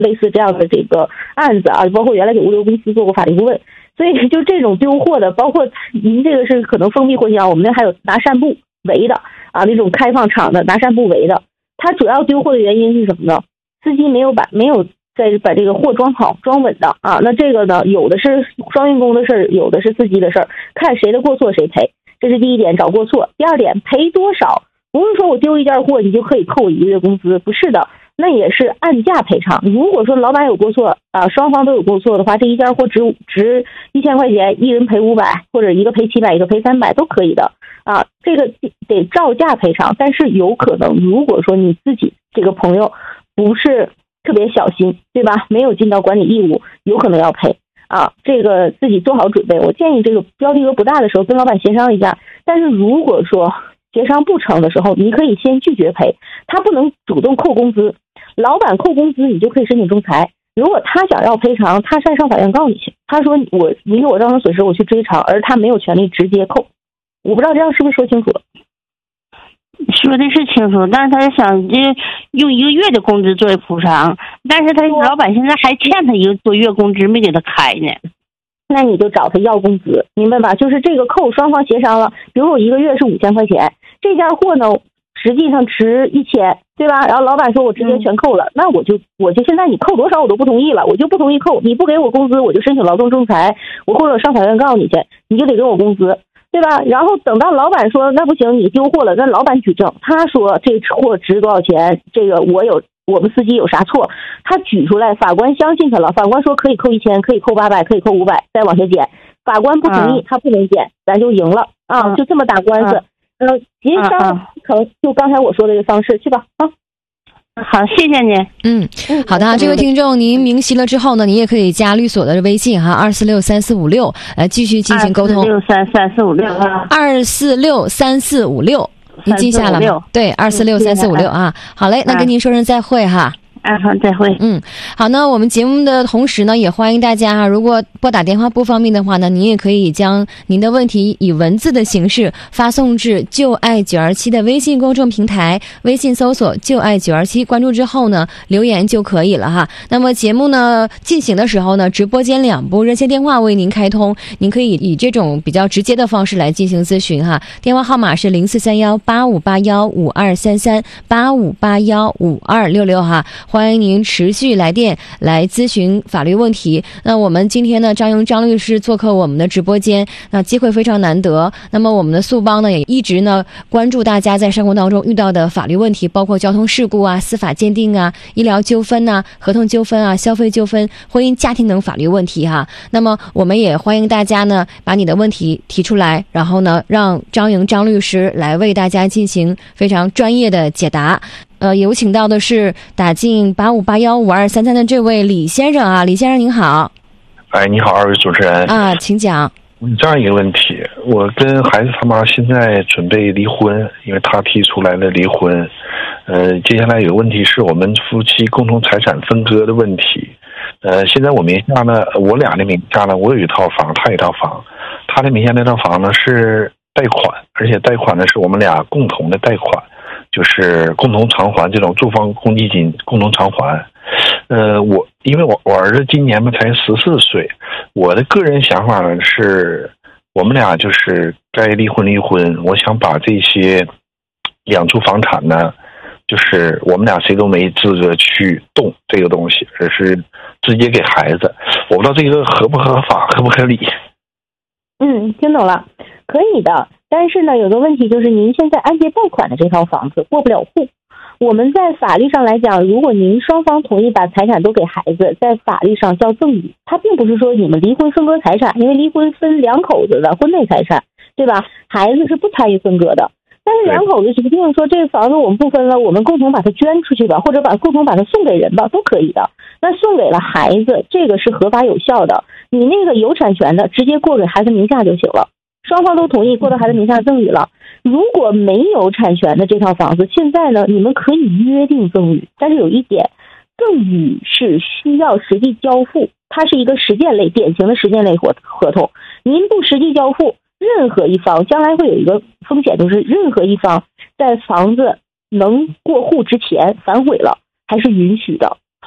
类似这样的这个案子啊，包括原来给物流公司做过法律顾问。所以就这种丢货的，包括您这个是可能封闭货箱，我们那还有拿扇布围的啊，那种开放场的拿扇布围的。它主要丢货的原因是什么呢？司机没有再把这个货装好装稳的啊，那这个呢，有的是双运工的事儿，有的是司机的事儿，看谁的过错谁赔，这是第一点，找过错。第二点，赔多少不是说我丢一件货你就可以扣我1个月工资，不是的，那也是按价赔偿。如果说老板有过错啊，双方都有过错的话，这一件货值1000块钱，一人赔500，或者一个赔700，一个赔300都可以的啊，这个得照价赔偿。但是有可能，如果说你自己这个朋友不是特别小心，对吧？没有尽到管理义务，有可能要赔啊。这个自己做好准备。我建议这个标的额不大的时候跟老板协商一下。但是如果说协商不成的时候，你可以先拒绝赔，他不能主动扣工资。老板扣工资，你就可以申请仲裁。如果他想要赔偿，他上法院告你去。他说你给我造成损失，我去追偿，而他没有权利直接扣。我不知道这样是不是说清楚了？ 说的是清楚，但是他想用1个月的工资作为补偿，但是他老板现在还欠他1个多月工资没给他开呢。 那你就找他要工资，明白吧？就是这个扣双方协商了，比如我1个月是5000块钱，这件货呢实际上值1000，对吧？然后老板说我直接全扣了，那我就现在你扣多少我都不同意了，我就不同意扣，你不给我工资，我就申请劳动仲裁，我或者上法院告你去，你就得给我工资。对吧？然后等到老板说那不行，你丢货了，那老板举证，他说这货值多少钱，这个我们司机有啥错，他举出来，法官相信他了，法官说可以扣1000，可以扣800，可以扣500，再往下减。法官不同意，他不能减，咱就赢了啊！就这么打官司。协商可能就刚才我说的这个方式去吧啊。 好，谢谢您。 好的，这位听众，您明晰了之后呢，你也可以加律所的微信哈，2463456来继续进行沟通。2463456，您记下了吗？对，2463456啊。好嘞，那跟您说声再会哈。 好，再会。 好，那我们节目的同时呢，也欢迎大家哈，如果拨打电话不方便的话呢，您也可以将您的问题以文字的形式发送至就爱927的微信公众平台，微信搜索就爱927，关注之后呢，留言就可以了哈。那么节目呢进行的时候呢，直播间2部热线电话为您开通，您可以以这种比较直接的方式来进行咨询哈。电话号码是043185815233，85815266哈。欢迎您持续来电来咨询法律问题。那我们今天呢，张律师做客我们的直播间，那机会非常难得。那么我们的速帮呢，也一直呢关注大家在生活当中遇到的法律问题，包括交通事故啊、司法鉴定啊、医疗纠纷啊、合同纠纷啊、消费纠纷、婚姻家庭等法律问题哈。那么我们也欢迎大家呢把你的问题提出来，然后呢让张律师来为大家进行非常专业的解答。有请到的是打进85815233的这位李先生啊，李先生您好。 你好，2位主持人啊，请讲。 这样一个问题，我跟孩子他妈现在准备离婚，因为他提出来的离婚。接下来有个问题是我们夫妻共同财产分割的问题。现在我名下呢，我俩的名下呢，我有一套房，他有一套房。他的名下那套房呢是贷款，而且贷款呢是我们俩共同的贷款。就是共同偿还这种住房公积金共同偿还。因为我儿子今年嘛才14岁，我的个人想法呢是，我们俩就是该离婚。我想把这些两处房产呢，就是我们俩谁都没资格去动这个东西，而是直接给孩子。我不知道这个合不合法，合不合理。 听懂了，可以的。但是呢，有个问题就是您现在按揭贷款的这套房子过不了户。我们在法律上来讲，如果您双方同意把财产都给孩子，在法律上叫赠与，它并不是说你们离婚分割财产，因为离婚分2口子的婚内财产，对吧？孩子是不参与分割的。但是2口子指不定说这个房子我们不分了，我们共同把它捐出去吧，或者共同把它送给人吧，都可以的。那送给了孩子，这个是合法有效的。你那个有产权的，直接过给孩子名下就行了。双方都同意过到孩子名下赠与了。如果没有产权的这套房子，现在呢，你们可以约定赠与，但是有一点，赠与是需要实际交付，它是一个实践类，典型的实践类合同。您不实际交付，任何一方将来会有一个风险，就是任何一方在房子能过户之前反悔了，还是允许的。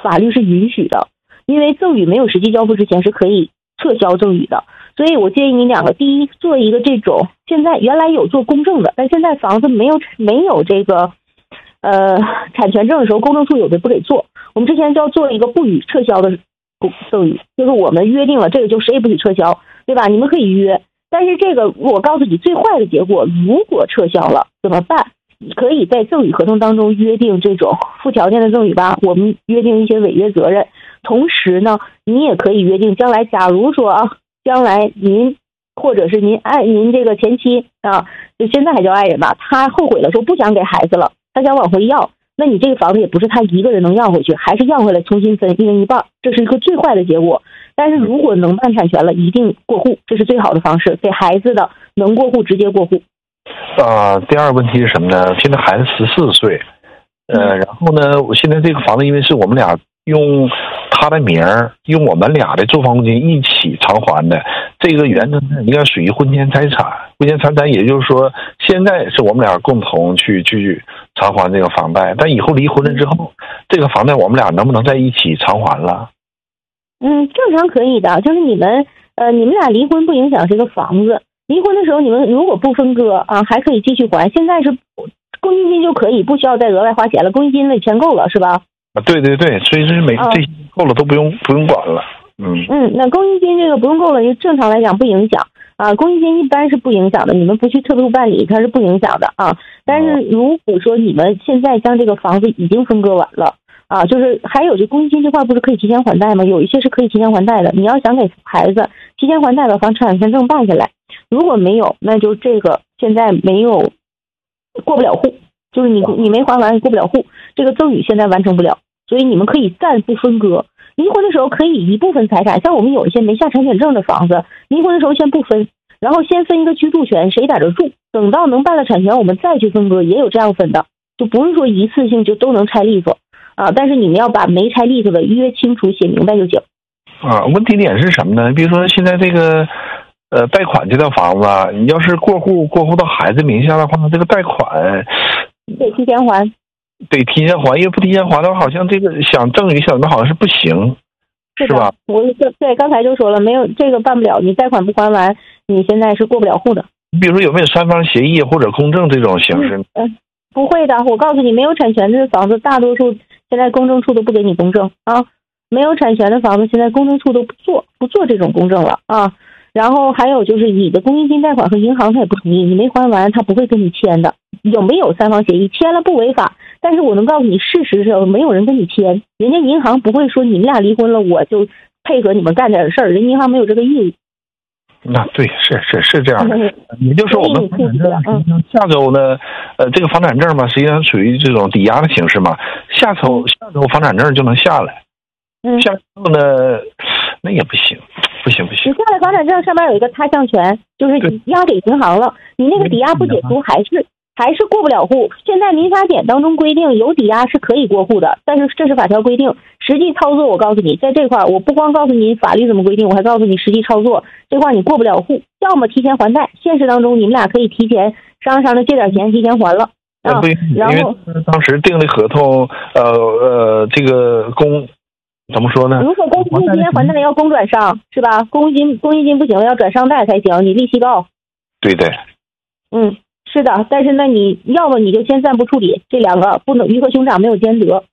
法律是允许的，因为赠与没有实际交付之前是可以撤销赠与的。所以我建议你两个，第一，做一个这种，现在原来有做公证的，但现在房子没有这个产权证的时候，公证处有的不给做。我们之前就要做一个不予撤销的赠与，就是我们约定了这个就谁也不许撤销，对吧？你们可以约，但是这个我告诉你，最坏的结果，如果撤销了怎么办？可以在赠与合同当中约定这种附条件的赠与吧，我们约定一些违约责任。同时呢，你也可以约定将来，假如说将来您或者是您这个前妻就现在还叫爱人吧，他后悔了说不想给孩子了，他想往回要，那你这个房子也不是他一个人能要回去，还是要回来重新分1人1半，这是一个最坏的结果。但是如果能办产权了，一定过户，这是最好的方式，给孩子的能过户直接过户。 第二个问题是什么呢？现在孩子14岁，然后呢，我现在这个房子因为是我们俩用他的名儿，用我们俩的住房公积金一起偿还的，这个原则上应该属于婚前财产。婚前财产也就是说，现在是我们俩共同去偿还这个房贷，但以后离婚了之后，这个房贷我们俩能不能在一起偿还了？ 正常可以的，就是你们俩离婚不影响这个房子。离婚的时候，你们如果不分割还可以继续还。现在是公积金就可以，不需要再额外花钱了，公积金也全够了，是吧？ 对，所以这是这些够了都不用管了。 那公积金这个不用够了，就正常来讲不影响公积金一般是不影响的，你们不去特殊办理它是不影响的但是如果说你们现在将这个房子已经分割完了就是还有这公积金这块不是可以提前还贷吗？有一些是可以提前还贷的，你要想给孩子提前还贷的，房产权证办下来。如果没有，那就这个现在没有过不了户，就是你没还完过不了户，这个赠与现在完成不了，所以你们可以暂不分割。离婚的时候可以一部分财产，像我们有一些没下产权证的房子，离婚的时候先不分，然后先分一个居住权，谁在这住，等到能办了产权我们再去分割，也有这样分的，就不是说一次性就都能拆利索但是你们要把没拆利索的约清楚写明白就行问题点是什么呢？比如说现在这个贷款这套房子你要是过户到孩子名下的话，这个贷款得提前还， 因为不提前还的话，好像这个想赠与什么好像是不行，是吧？ 我对刚才就说了，没有这个办不了，你贷款不还完，你现在是过不了户的。 你比如说有没有3方协议或者公证这种形式？ 不会的，我告诉你，没有产权的房子，大多数现在公证处都不给你公证没有产权的房子，现在公证处都不做这种公证了然后还有就是你的公积金贷款和银行他也不同意，你没还完他不会跟你签的。有没有3方协议？签了不违法，但是我能告诉你，事实是没有人跟你签，人家银行不会说你们俩离婚了我就配合你们干点事儿，人银行没有这个义务。 那对，是这样的。也就是说我们房产证下周呢这个房产证嘛，实际上属于这种抵押的形式嘛，下周房产证就能下来。下周呢那也不行。你下来房产证上面有一个他项权，就是押给银行了，你那个抵押不解除还是过不了户。现在民法典当中规定有抵押是可以过户的，但是这是法条规定，实际操作我告诉你，在这块我不光告诉你法律怎么规定，我还告诉你实际操作这块你过不了户，要么提前还贷，现实当中你们俩可以提前商量借点钱提前还了然后当时订的合同这个怎么说呢？ 如果公积金提前还贷要公转商是吧？公积金不行，要转商贷才行，你利息高。对的。是的，但是那你要么你就先暂不处理，这两个不能鱼和熊掌没有兼得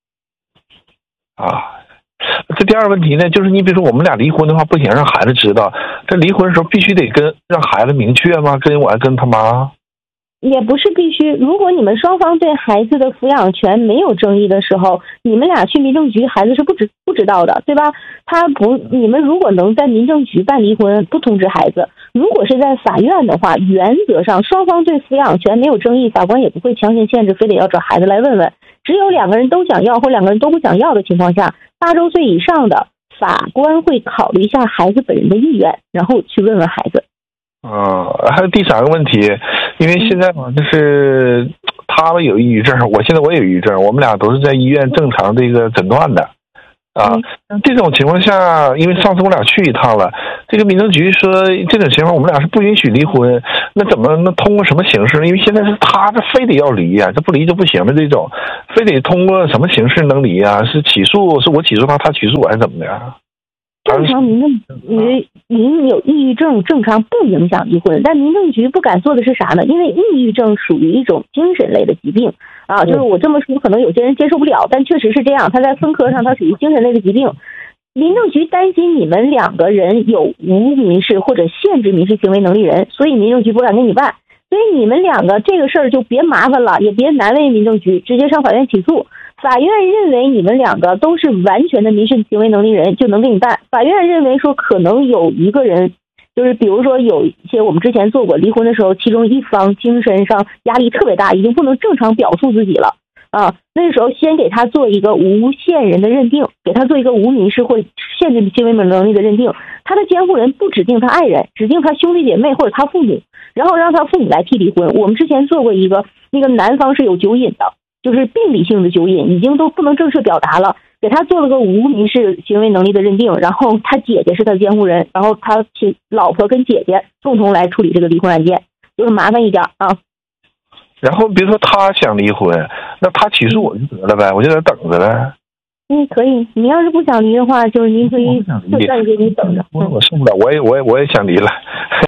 这第二个问题呢，就是你比如说我们俩离婚的话，不想让孩子知道，这离婚的时候必须得让孩子明确吗？跟他妈？ 也不是必须，如果你们双方对孩子的抚养权没有争议的时候，你们俩去民政局，孩子是不知道的，对吧？你们如果能在民政局办离婚，不通知孩子，如果是在法院的话，原则上双方对抚养权没有争议，法官也不会强行限制，非得要找孩子来问问。只有2个人都想要或2个人都不想要的情况下，8周岁以上的法官会考虑一下孩子本人的意愿，然后去问问孩子。 还有第3个问题，因为现在嘛，就是他们有抑郁症，我也有抑郁症，我们俩都是在医院正常这个诊断的这种情况下，因为上次我俩去一趟了， 这个民政局说这种情况我们俩是不允许离婚，那怎么能通过什么形式呢？因为现在是他这非得要离呀，这不离就不行了，这种非得通过什么形式能离呀？是起诉，是我起诉他，他起诉我还是怎么的呀？ 正常民政局，您有抑郁症，正常不影响离婚，但民政局不敢做的是啥呢？因为抑郁症属于一种精神类的疾病啊，就是我这么说，可能有些人接受不了，但确实是这样，它在分科上它属于精神类的疾病。民政局担心你们两个人有无民事或者限制民事行为能力人，所以民政局不敢给你办。所以你们两个这个事儿就别麻烦了，也别难为民政局，直接上法院起诉。法院认为你们两个都是完全的民事行为能力人，就能给你办。法院认为说可能有一个人，就是比如说有一些我们之前做过离婚的时候，其中一方精神上压力特别大，已经不能正常表述自己了啊，那时候先给他做一个无限人的认定，给他做一个无民事或限制行为能力的认定。他的监护人不指定他爱人，指定他兄弟姐妹或者他父母，然后让他父母来替离婚。我们之前做过一个，那个男方是有酒瘾的，就是病理性的酒瘾，已经都不能正式表达了，给他做了个无民事行为能力的认定，然后他姐姐是他监护人，然后他老婆跟姐姐共同来处理这个离婚案件，就是麻烦一点啊。 然后比如说他想离婚，那他起诉我就得了呗，我就在等着呗。 可以，你要是不想离的话，就是您可以就暂时你等着。 我受不了，我也想离了。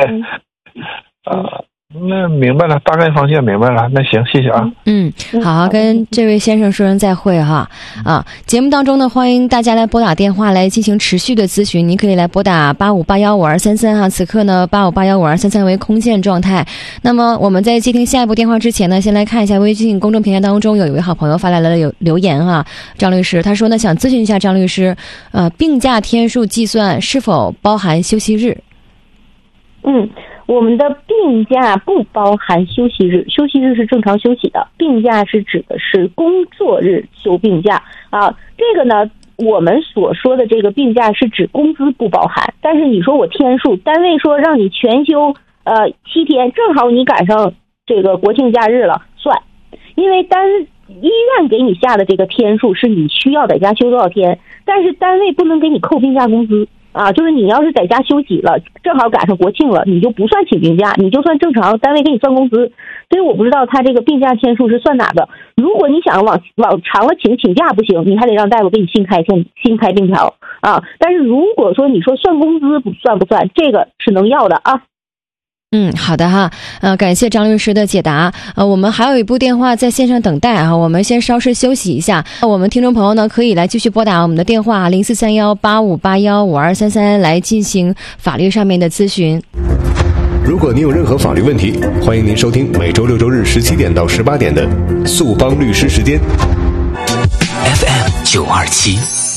那明白了，大概方向明白了。那行，谢谢啊。 好，跟这位先生说声再会哈。节目当中呢，欢迎大家来拨打电话来进行持续的咨询。您可以来拨打85815233哈。此刻呢，85815233为空线状态。那么我们在接听下一步电话之前呢，先来看一下微信公众平台当中有一位好朋友发来了留言哈。张律师他说呢，想咨询一下张律师，病假天数计算是否包含休息日？ 我们的病假不包含休息日，休息日是正常休息的，病假是指的是工作日休病假啊。这个呢，我们所说的这个病假是指工资不包含，但是你说我天数，单位说让你全休7天，正好你赶上这个国庆假日了，算，因为医院给你下的这个天数是你需要在家休多少天，但是单位不能给你扣病假工资。就是你要是在家休息了，正好赶上国庆了，你就不算请病假，你就算正常，单位给你算工资。所以我不知道他这个病假天数是算哪个。如果你想往长了请假不行，你还得让大夫给你新开病条啊。但是如果说你说算工资算不算，这个是能要的啊。 好的哈，感谢张律师的解答。我们还有一部电话在线上等待啊，我们先稍事休息一下。我们听众朋友呢，可以来继续拨打我们的电话043185815233来进行法律上面的咨询。 如果您有任何法律问题，欢迎您收听每周6周日17点到18点的速帮律师时间。 FM 927。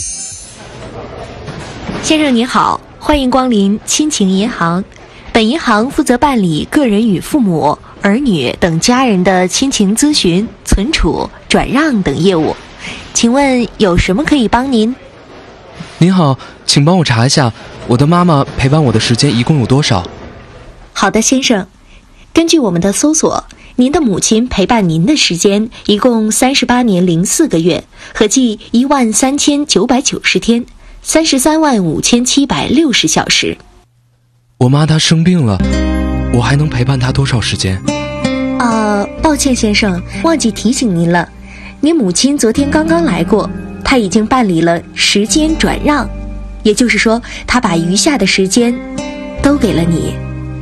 先生您好，欢迎光临亲情银行。本银行负责办理个人与父母、儿女等家人的亲情咨询、存储、转让等业务，请问有什么可以帮您？ 您好，请帮我查一下我的妈妈陪伴我的时间一共有多少？ 好的，先生，根据我们的搜索，您的母亲陪伴您的时间一共38年04个月，合计13990天，335760小时。 我妈她生病了，我还能陪伴她多少时间？ 抱歉先生，忘记提醒您了，您母亲昨天刚刚来过，她已经办理了时间转让，也就是说，她把余下的时间都给了你。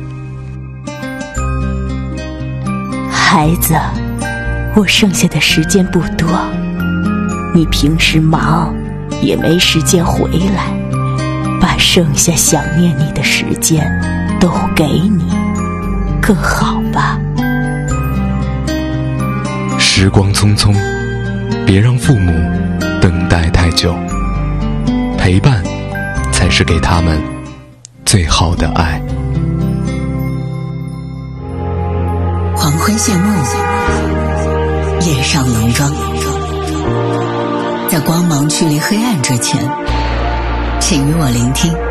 孩子，我剩下的时间不多，你平时忙也没时间回来，把剩下想念你的时间都给你，更好吧？ 时光匆匆，别让父母等待太久，陪伴才是给他们最好的爱。 黄昏谢幕，夜上浓妆，在光芒驱离黑暗之前，请与我聆听